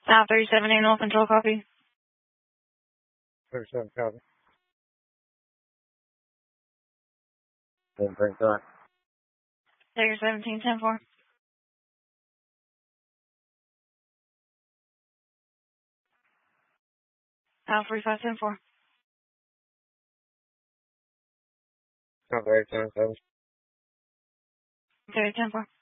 Now 37 North Control copy. 37 copy. Didn't bring that. Tiger 17, 10-4. Now 45, 10-4. Not very 10-7. Okay, 10-4.